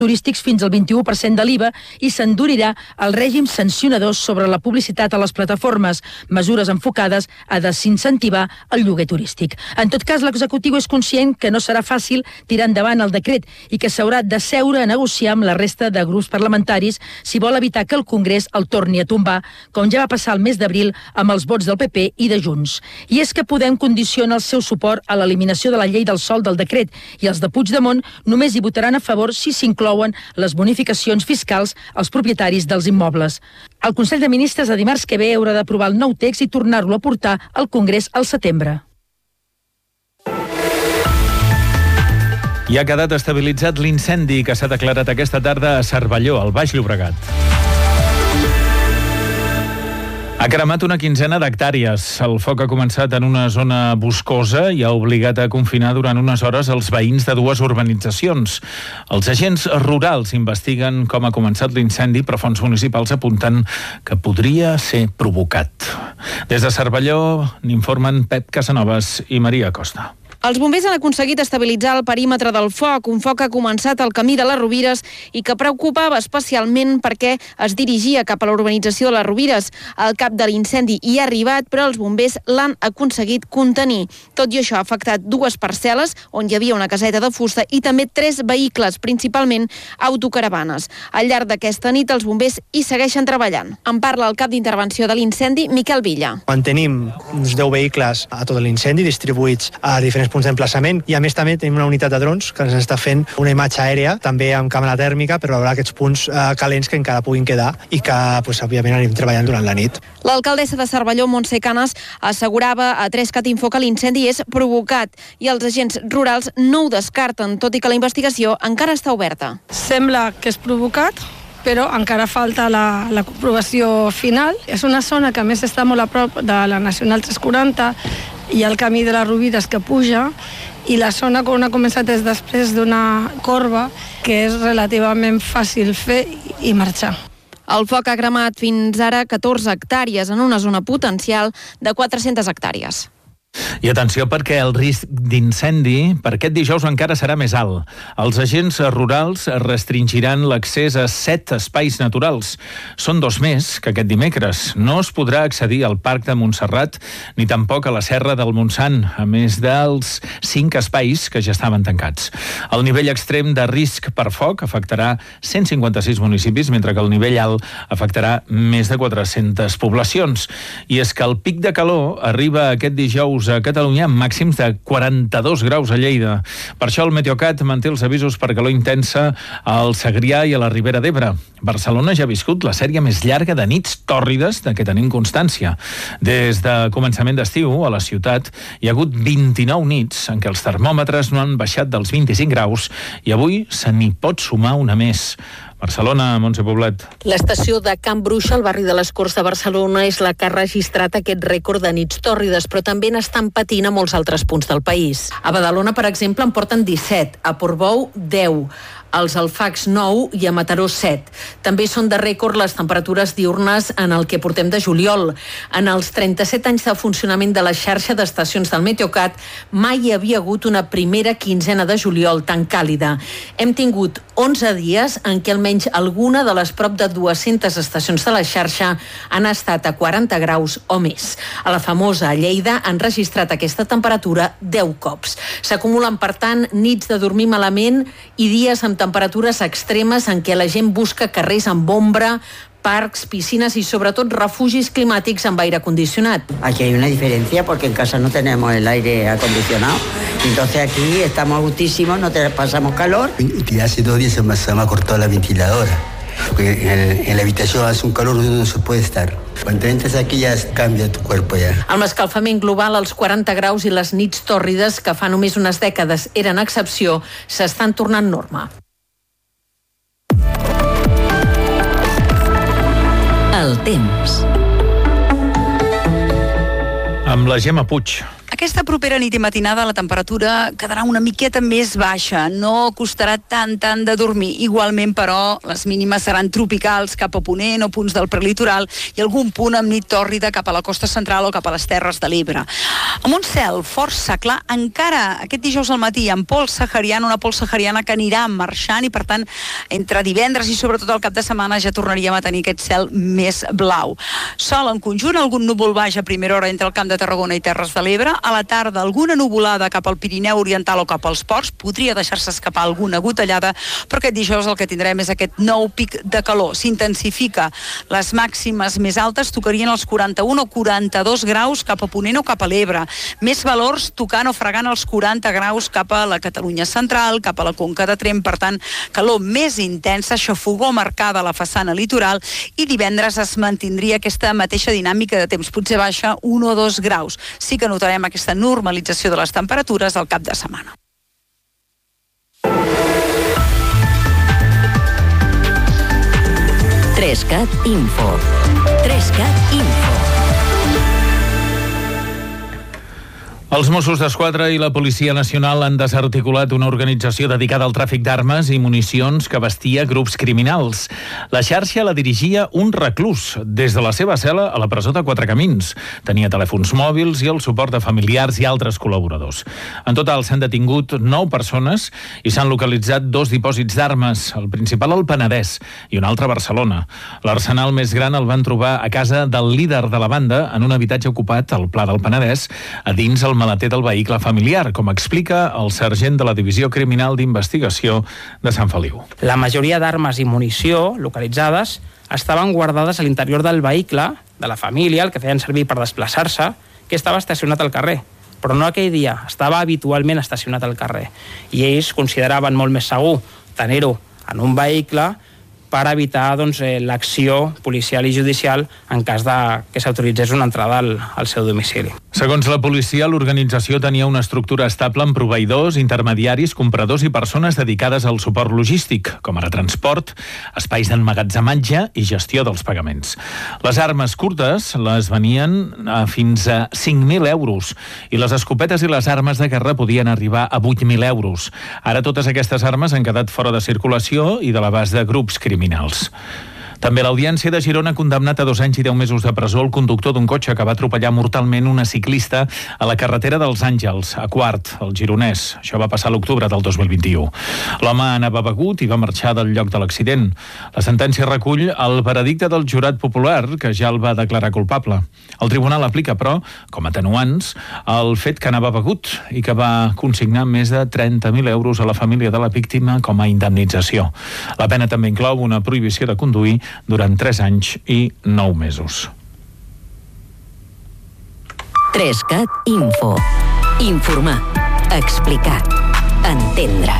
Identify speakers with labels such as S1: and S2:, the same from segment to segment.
S1: turístics fins al 21% de l'IVA i s'endurirà el règim sancionador sobre la publicitat a les plataformes, mesures enfocades a desincentivar el lloguer turístic. En tot cas, l'executiu és conscient que no serà fàcil tirar endavant el decret i que s'haurà de seure a negociar amb la resta de grups parlamentaris si vol evitar que el Congrés el torni a tombar, com ja va passar el mes d'abril amb els vots del PP i de Junts. I és que Podem condiciona el seu suport a l'eliminació de la llei del sòl del decret i els de Puigdemont només hi votaran a favor si s'inclouen les bonificacions fiscals als propietaris dels immobles. El Consell de Ministres de dimarts que ve haurà d'aprovar el nou text i tornar-lo a portar al Congrés al setembre.
S2: I ha quedat estabilitzat l'incendi que s'ha declarat aquesta tarda a Cervelló, al Baix Llobregat. Ha cremat una quinzena d'hectàrees. El foc ha començat en una zona boscosa i ha obligat a confinar durant unes hores els veïns de dues urbanitzacions. Els agents rurals investiguen com ha començat l'incendi, però fonts municipals apunten que podria ser provocat. Des de Cervelló n'informen Pep Casanovas i Maria Costa.
S3: Els bombers han aconseguit estabilitzar el perímetre del foc, un foc que ha començat al camí de les Rovires i que preocupava especialment perquè es dirigia cap a la urbanització de les Rovires. El cap de l'incendi hi ha arribat, però els bombers l'han aconseguit contenir. Tot i això ha afectat dues parcel·les on hi havia una caseta de fusta i també 3 vehicles, principalment autocaravanes. Al llarg d'aquesta nit els bombers hi segueixen treballant. En parla el cap d'intervenció de l'incendi, Miquel Villa.
S4: Mantenim uns 10 vehicles a tot l'incendi distribuïts a diferents punts d'emplaçament i a més també tenim una unitat de drons que ens està fent una imatge aèria, també amb càmera tèrmica, per veure aquests punts calents que encara puguin quedar i que, òbviament, anem treballant durant la nit.
S3: L'alcaldessa de Cervelló, Montse Canes, assegurava a 3cat Info que l'incendi és provocat i els agents rurals no ho descarten, tot i que la investigació encara està oberta.
S5: Sembla que és provocat, però encara falta la comprovació final. És una zona que a més està molt a prop de la Nacional 340 i el camí de les Rovires que puja, i la zona on ha començat és després d'una corba que és relativament fàcil fer i marxar.
S3: El foc ha cremat fins ara 14 hectàrees en una zona potencial de 400 hectàrees.
S2: I atenció perquè el risc d'incendi per aquest dijous encara serà més alt. Els agents rurals restringiran l'accés a 7 espais naturals. Són 2 més que aquest dimecres. No es podrà accedir al Parc de Montserrat ni tampoc a la Serra del Montsant, a més dels 5 espais que ja estaven tancats. El nivell extrem de risc per foc afectarà 156 municipis, mentre que el nivell alt afectarà més de 400 poblacions. I és que el pic de calor arriba aquest dijous a Catalunya amb màxims de 42 graus a Lleida. Per això el Meteocat manté els avisos per calor intensa al Segrià i a la Ribera d'Ebre. Barcelona ja ha viscut la sèrie més llarga de nits tòrrides de què tenim constància. Des de començament d'estiu a la ciutat hi ha hagut 29 nits en què els termòmetres no han baixat dels 25 graus i avui se n'hi pot sumar una més. Barcelona, Montse Poblet.
S6: L'estació de Can Bruixa, al barri de les Corts de Barcelona, és la que ha registrat aquest rècord de nits tòrrides, però també n'estan patint a molts altres punts del país. A Badalona, per exemple, en porten 17, a Portbou 10, als Alfacs 9 i a Mataró 7. També són de rècord les temperatures diürnes en el que portem de juliol. En els 37 anys de funcionament de la xarxa d'estacions del Meteocat, mai hi havia hagut una primera quinzena de juliol tan càlida. Hem tingut 11 dies en què almenys alguna de les prop de 200 estacions de la xarxa han estat a 40 graus o més. A la famosa Lleida han registrat aquesta temperatura 10 cops. S'acumulen, per tant, nits de dormir malament i dies amb temperatures extremes en què la gent busca carrers amb ombra, parcs, piscines y sobre todo refugis climàtics amb aire condicionat.
S7: Aquí hay una diferencia porque en casa no tenemos el aire acondicionado. Entonces aquí estamos a gustísimo, no pasamos calor.
S8: Y hace 2 días se me ha cortado la ventiladora. Porque en la habitación hace un calor donde no se puede estar. Cuando entres aquí ja canvia tu cuerpo ja.
S6: Amb l'escalfament global, els 40 graus i les nits tòrrides, que fa només unes dècades eren excepció, s'estan tornant norma.
S9: El temps.
S2: Amb la Gemma Puig.
S9: Aquesta propera nit i matinada la temperatura quedarà una miqueta més baixa, no costarà tant de dormir. Igualment, però, les mínimes seran tropicals cap a Ponent o punts del prelitoral i algun punt amb nit tòrrida cap a la costa central o cap a les Terres de l'Ebre. Amb un cel força clar, encara aquest dijous al matí amb pols sahariana, una pols sahariana que anirà marxant i, per tant, entre divendres i sobretot el cap de setmana ja tornaríem a tenir aquest cel més blau. Sol en conjunt, algun núvol baix a primera hora entre el Camp de Tarragona i Terres de l'Ebre. A la tarda, alguna nuvolada cap al Pirineu Oriental o cap als ports. Podria deixar-se escapar alguna gotellada, però aquest dijous el que tindrem és aquest nou pic de calor. S'intensifica. Les màximes més altes tocarien els 41 o 42 graus cap a Ponent o cap a l'Ebre. Més valors tocant o fregant els 40 graus cap a la Catalunya central, cap a la Conca de Tremp. Per tant, calor més intensa, xafogor marcada a la façana litoral, i divendres es mantindria aquesta mateixa dinàmica de temps, potser baixa 1 o 2 graus. Sí que notarem aquesta normalització de les temperatures al cap de setmana.
S10: Trescat Info. Trescat Info.
S2: Els Mossos d'Esquadra i la Policia Nacional han desarticulat una organització dedicada al tràfic d'armes i municions que vestia grups criminals. La xarxa la dirigia un reclús des de la seva cel·la a la presó de Quatre Camins. Tenia telèfons mòbils i el suport de familiars i altres col·laboradors. En total s'han detingut 9 persones i s'han localitzat 2 dipòsits d'armes, el principal al Penedès i un altre a Barcelona. L'arsenal més gran el van trobar a casa del líder de la banda en un habitatge ocupat al Pla del Penedès, a dins el maleter del vehicle familiar, com explica el sergent de la Divisió Criminal d'Investigació de Sant Feliu.
S11: La majoria d'armes i munició localitzades estaven guardades a l'interior del vehicle de la família, el que feien servir per desplaçar-se, que estava estacionat al carrer. Però no aquell dia, estava habitualment estacionat al carrer. I ells consideraven molt més segur tenir-ho en un vehicle per evitar l'acció policial i judicial en cas de que s'autoritzés una entrada al seu domicili.
S2: Segons la policia, l'organització tenia una estructura estable amb proveïdors, intermediaris, compradors i persones dedicades al suport logístic, com ara transport, espais d'emmagatzematge i gestió dels pagaments. Les armes curtes les venien fins a 5.000 euros i les escopetes i les armes de guerra podien arribar a 8.000 euros. Ara totes aquestes armes han quedat fora de circulació i de l'abast de grups criminals. També l'Audiència de Girona ha condemnat a 2 anys i 10 mesos de presó el conductor d'un cotxe que va atropellar mortalment una ciclista a la carretera dels Àngels, a Quart, al Gironès. Això va passar a l'octubre del 2021. L'home anava begut i va marxar del lloc de l'accident. La sentència recull el veredicte del jurat popular, que ja el va declarar culpable. El tribunal aplica, però, com a atenuants, el fet que anava begut i que va consignar més de 30.000 euros a la família de la víctima com a indemnització. La pena també inclou una prohibició de conduir durant 3 anys i 9 mesos.
S10: Trescat Info. Informar, explicar, entendre.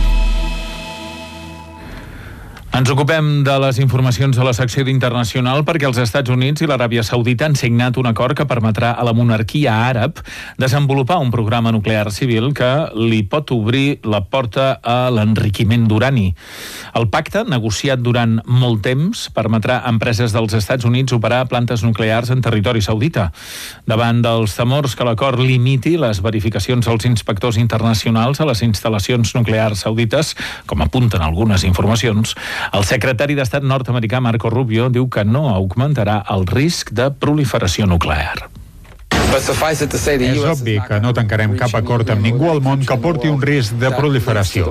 S2: Ens ocupem de les informacions de la secció d'Internacional perquè els Estats Units i l'Aràbia Saudita han signat un acord que permetrà a la monarquia àrab desenvolupar un programa nuclear civil que li pot obrir la porta a l'enriquiment d'urani. El pacte, negociat durant molt temps, permetrà a empreses dels Estats Units operar plantes nuclears en territori saudita. Davant dels temors que l'acord limiti les verificacions als inspectors internacionals a les instal·lacions nuclears saudites, com apunten algunes informacions, el secretari d'Estat nord-americà Marco Rubio diu que no augmentarà el risc de proliferació nuclear.
S12: És obvi que no tancarem cap acord amb ningú al món que porti un risc de proliferació.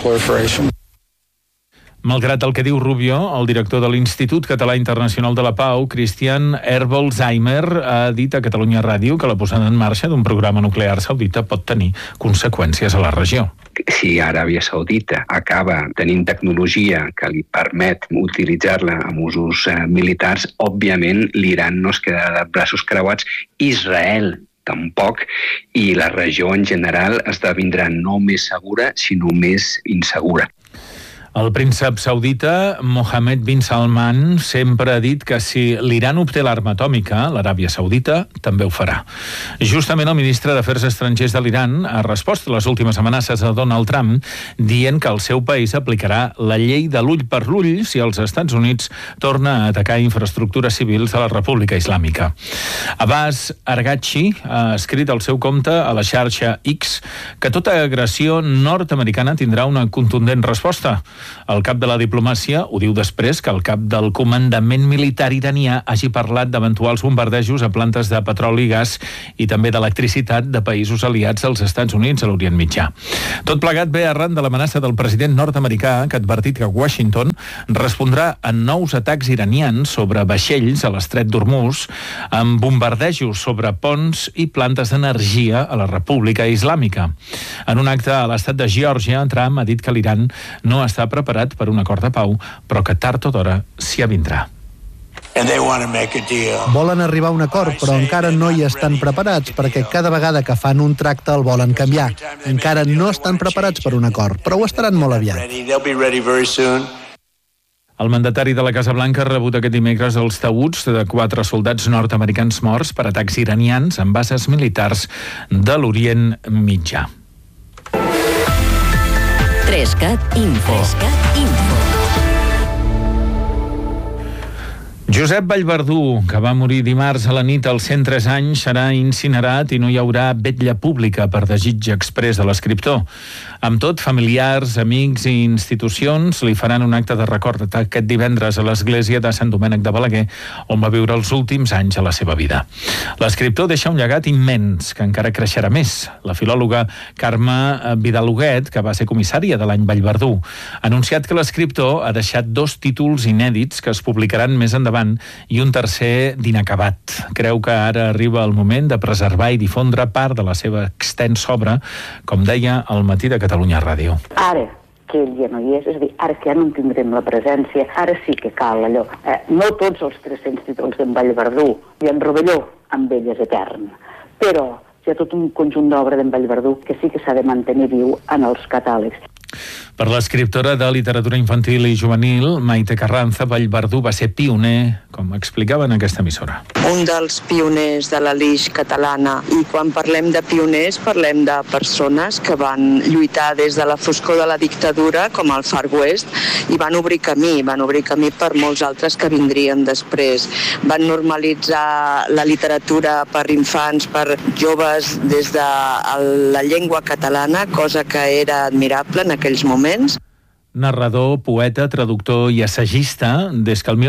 S2: Malgrat el que diu Rubio, el director de l'Institut Català Internacional de la Pau, Christian Herbolzheimer, ha dit a Catalunya Ràdio que la posada en marxa d'un programa nuclear saudita pot tenir conseqüències a la regió.
S13: Si Aràbia Saudita acaba tenint tecnologia que li permet utilitzar-la amb usos militars, òbviament l'Iran no es quedarà de braços creuats, Israel tampoc, i la regió en general esdevindrà no més segura, sinó més insegura.
S2: El príncep saudita Mohammed bin Salman sempre ha dit que si l'Iran obté l'arma atòmica, l'Aràbia Saudita també ho farà. Justament el ministre d'Afers Estrangers de l'Iran ha respost a les últimes amenaces de Donald Trump dient que el seu país aplicarà la llei de l'ull per l'ull si els Estats Units torna a atacar infraestructures civils de la República Islàmica. Abbas Araghchi ha escrit al seu compte a la xarxa X que tota agressió nord-americana tindrà una contundent resposta. El cap de la diplomàcia ho diu després que el cap del comandament militar iranià hagi parlat d'eventuals bombardejos a plantes de petroli i gas i també d'electricitat de països aliats als Estats Units a l'Orient Mitjà. Tot plegat ve arran de l'amenaça del president nord-americà que ha advertit que Washington respondrà a nous atacs iranians sobre vaixells a l'estret d'Hormuz amb bombardejos sobre ponts i plantes d'energia a la República Islàmica. En un acte a l'estat de Geòrgia, Trump ha dit que l'Iran no està preparat per un acord de pau, però que tard o d'hora s'hi avindrà.
S14: Volen arribar a un acord, però encara no hi estan preparats, perquè cada vegada que fan un tracte el volen canviar. Encara no estan preparats per un acord, però ho estaran molt aviat.
S2: El mandatari de la Casa Blanca ha rebut aquest dimecres els taüts de 4 soldats nord-americans morts per atacs iranians en bases militars de l'Orient Mitjà.
S10: 3CAT Info.
S2: Josep Vallverdú, que va morir dimarts a la nit als 103 anys, serà incinerat i no hi haurà vetlla pública per desig exprés de l'escriptor. Amb tot, familiars, amics i institucions li faran un acte de record aquest divendres a l'església de Sant Domènec de Balaguer, on va viure els últims anys de la seva vida. L'escriptor deixa un llegat immens, que encara creixerà més. La filòloga Carme Vidal-Huguet, que va ser comissària de l'any Vallverdú, ha anunciat que l'escriptor ha deixat 2 títols inèdits que es publicaran més endavant i un tercer d'inacabat. Creu que ara arriba el moment de preservar i difondre part de la seva extensa obra, com deia al Matí de Catalunya Ràdio.
S15: Ara que ell ja no hi és a dir, ara que ja no en tindrem la presència, ara sí que cal allò. No tots els 300 títols d'en Vallverdú i en Rovelló, amb ell és etern, però hi ha tot un conjunt d'obra d'en Vallverdú que sí que s'ha de mantenir viu en els catàlegs.
S2: Per l'escriptora de literatura infantil i juvenil, Maite Carranza, Vallverdú va ser pioner, com explicava en aquesta emissora.
S16: Un dels pioners de la Lich catalana, i quan parlem de pioners parlem de persones que van lluitar des de la foscor de la dictadura, com el Far West, i van obrir camí per molts altres que vindrien després. Van normalitzar la literatura per infants, per joves des de la llengua catalana, cosa que era admirable en aquells moments.
S2: Narrador, poeta, traductor i assagista, des que el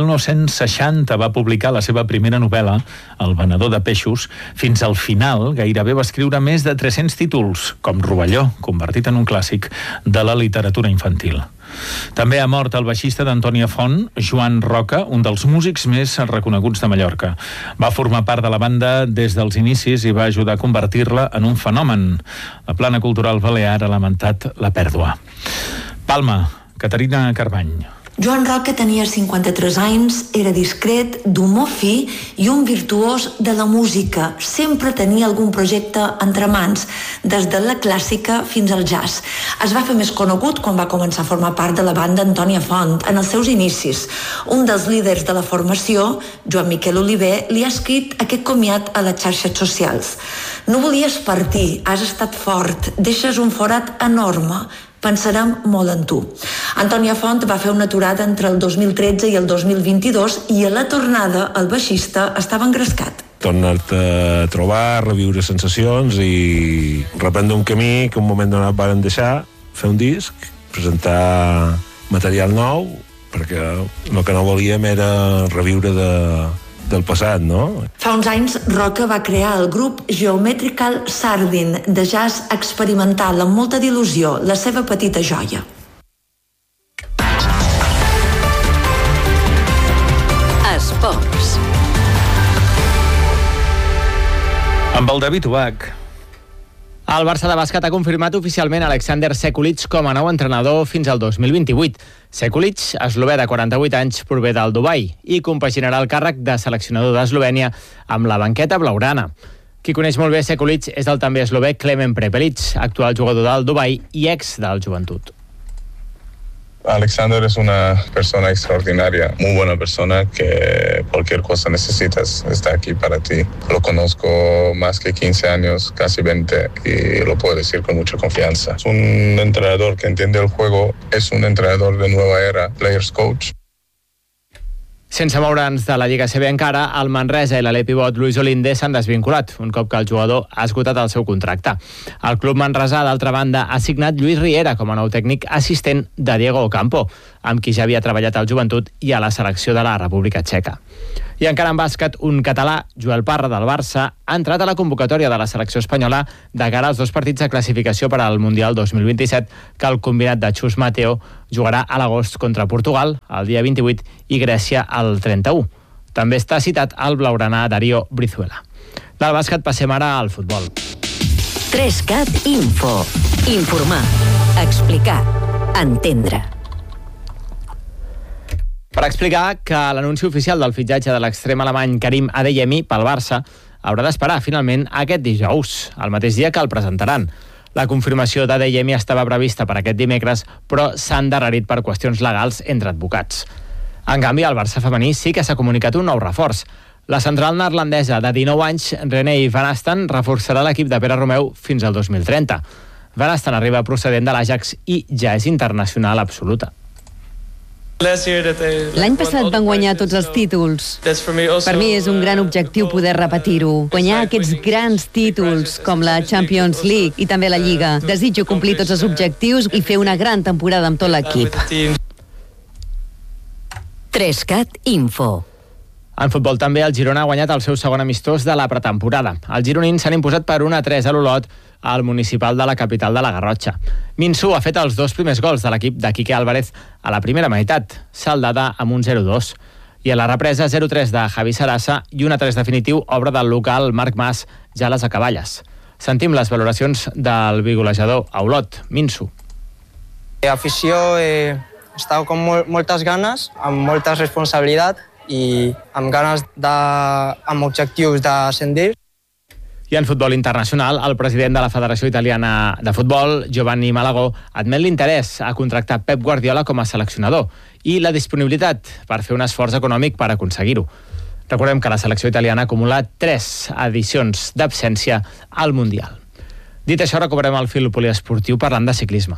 S2: 1960 va publicar la seva primera novel·la, El venedor de peixos, fins al final gairebé va escriure més de 300 títols, com Rovelló, convertit en un clàssic de la literatura infantil. També ha mort el baixista d'Antònia Font, Joan Roca, un dels músics més reconeguts de Mallorca. Va formar part de la banda des dels inicis i va ajudar a convertir-la en un fenomen. La Plana Cultural Balear ha lamentat la pèrdua. Palma, Caterina Carbany.
S17: Joan Roca tenia 53 anys, era discret, d'humor fi i un virtuós de la música. Sempre tenia algun projecte entre mans, des de la clàssica fins al jazz. Es va fer més conegut quan va començar a formar part de la banda Antònia Font, en els seus inicis. Un dels líders de la formació, Joan Miquel Oliver, li ha escrit aquest comiat a les xarxes socials. No volies partir, has estat fort, deixes un forat enorme, pensarem molt en tu. Antònia Font va fer una aturada entre el 2013 i el 2022 i a la tornada el baixista estava engrescat.
S18: Tornar-te a trobar, reviure sensacions i reprendre un camí que un moment donat varen deixar, fer un disc, presentar material nou, perquè el que no volíem era reviure del passat, no?
S17: Fa uns anys, Roca va crear el grup Geometrical Sardin, de jazz experimental amb molta d'il·lusió, la seva petita joia.
S10: Esports.
S2: Amb el David Ubach.
S19: El Barça de bàsquet ha confirmat oficialment Alexander Sekulic com a nou entrenador fins al 2028. Sekulic, eslové de 48 anys, prové del Dubai i compaginarà el càrrec de seleccionador d'Eslovènia amb la banqueta blaugrana. Qui coneix molt bé Sekulic és el també eslové Klemen Prepelic, actual jugador del Dubai i ex del Joventut.
S20: Alexander es una persona extraordinaria, muy buena persona que cualquier cosa necesitas, está aquí para ti. Lo conozco más que 15 años, casi 20, y lo puedo decir con mucha confianza. Es un entrenador que entiende el juego, es un entrenador de nueva era, players coach.
S19: Sense moure'ns de la Lliga CB encara, el Manresa i l'alè pivot Luis Olinde s'han desvinculat, un cop que el jugador ha esgotat el seu contracte. El club manresà, d'altra banda, ha signat Lluís Riera com a nou tècnic assistent de Diego Ocampo, amb qui ja havia treballat al Joventut i a la selecció de la República Txeca. I encara en bàsquet, un català, Joel Parra, del Barça, ha entrat a la convocatòria de la selecció espanyola de cara als 2 partits de classificació per al Mundial 2027 que el combinat de Chus Mateo jugarà a l'agost contra Portugal, el dia 28, i Grècia el 31. També està citat el blaugrana Darío Brizuela. Del bàsquet passem ara al futbol.
S10: 3CAT Info. Informar, explicar, entendre.
S19: Per explicar que l'anunci oficial del fitxatge de l'extrem alemany Karim Adeyemi pel Barça haurà d'esperar finalment aquest dijous, el mateix dia que el presentaran. La confirmació d'Adeyemi estava prevista per aquest dimecres, però s'ha endarrerit per qüestions legals entre advocats. En canvi, al Barça femení sí que s'ha comunicat un nou reforç. La central neerlandesa de 19 anys, René Van Asten, reforçarà l'equip de Pere Romeu fins al 2030. Van Asten arriba procedent de l'Ajax i ja és internacional absoluta.
S21: L'any passat van guanyar tots els títols. Per mi és un gran objectiu poder repetir-ho. Guanyar aquests grans títols, com la Champions League i també la Lliga. Desitjo complir tots els objectius i fer una gran temporada amb tot l'equip.
S10: 3CAT Info.
S19: En futbol també el Girona ha guanyat el seu segon amistós de la pretemporada. Els gironins s'han imposat per 1-3 a l'Olot al municipal de la capital de la Garrotxa. Minsu ha fet els 2 primers gols de l'equip de Quique Álvarez a la primera meitat, saldada amb un 0-2. I a la represa, 0-3 de Javi Sarasa i 1-3 definitiu, obra del local Marc Mas, ja a les acaballes. Sentim les valoracions del bigolejador a Olot, Minsu.
S22: Afició, estava amb moltes ganes, amb molta responsabilitat i amb ganes amb objectius d'ascendir.
S19: I en futbol internacional, el president de la Federació Italiana de Futbol, Giovanni Malagò, admet l'interès a contractar Pep Guardiola com a seleccionador i la disponibilitat per fer un esforç econòmic per aconseguir-ho. Recordem que la selecció italiana acumula 3 edicions d'absència al Mundial. Dit això, recuperem el fil poliesportiu parlant de ciclisme.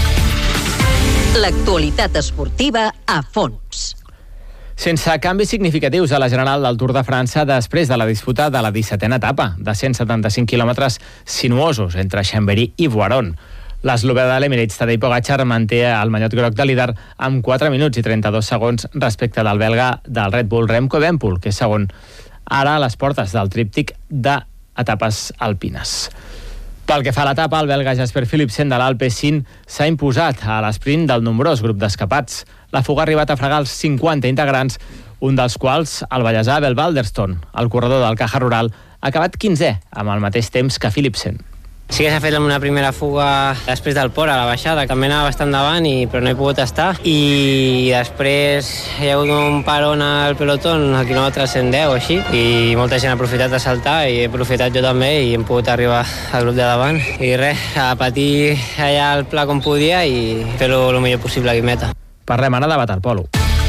S10: L'actualitat esportiva a fons.
S19: Sense canvis significatius a la general del Tour de França després de la disputa de la 17a etapa, de 175 quilòmetres sinuosos entre Chambéry i Voiron. L'eslovè de l'Emirates Tadej Pogačar manté el mallot groc de líder amb 4 minuts i 32 segons respecte del belga del Red Bull Remco Evenepoel, que és segon ara a les portes del tríptic d'etapes alpines. Pel que fa a l'etapa, el belga Jasper Philipsen de l'Alpecin s'ha imposat a l'esprint del nombrós grup d'escapats. La fuga ha arribat a fregar els 50 integrants, un dels quals, el ballesà Abel Balderston, el corredor del Caja Rural, ha acabat 15è, amb el mateix temps que Philipsen.
S23: Sí que s'ha fet una primera fuga després del port, a la baixada. També anava bastant davant, però no he pogut estar. I després hi ha hagut un paron al pelotón al quilòmetre 110 o així, i molta gent ha aprofitat de saltar, i he aprofitat jo també, i hem pogut arribar al grup de davant. I res, a patir allà al pla com podia i fer-ho el millor possible aquí a meta.
S19: Parlem ara de waterpolo.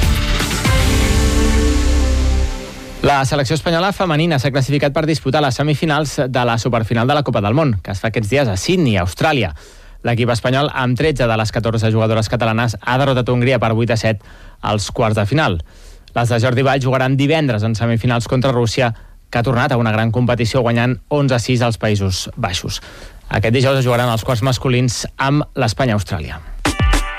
S19: La selecció espanyola femenina s'ha classificat per disputar les semifinals de la superfinal de la Copa del Món, que es fa aquests dies a Sydney, Austràlia. L'equip espanyol, amb 13 de les 14 jugadores catalanes, ha derrotat Hongria per 8-7 als quarts de final. Les de Jordi Vall jugaran divendres en semifinals contra Rússia, que ha tornat a una gran competició guanyant 11-6 als Països Baixos. Aquest dijous es jugaran els quarts masculins amb l'Espanya-Austràlia.